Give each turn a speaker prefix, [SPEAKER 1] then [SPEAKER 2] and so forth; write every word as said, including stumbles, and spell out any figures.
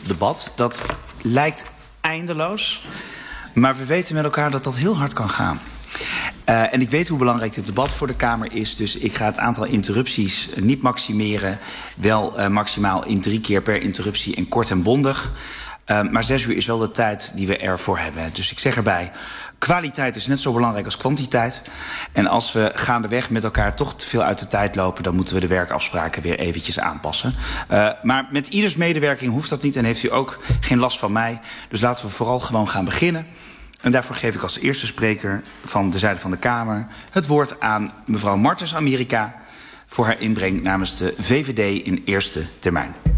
[SPEAKER 1] debat. Dat lijkt eindeloos, maar we weten met elkaar dat dat heel hard kan gaan. Uh, en ik weet hoe belangrijk dit debat voor de Kamer is, dus ik ga het aantal interrupties niet maximeren. Wel uh, maximaal in drie keer per interruptie en kort en bondig. Uh, maar zes uur is wel de tijd die we ervoor hebben. Dus ik zeg erbij, kwaliteit is net zo belangrijk als kwantiteit. En als we gaandeweg met elkaar toch te veel uit de tijd lopen, dan moeten we de werkafspraken weer eventjes aanpassen. Uh, maar met ieders medewerking hoeft dat niet en heeft u ook geen last van mij. Dus laten we vooral gewoon gaan beginnen. En daarvoor geef ik als eerste spreker van de zijde van de Kamer het woord aan mevrouw Martens Amerika voor haar inbreng namens de V V D in eerste termijn.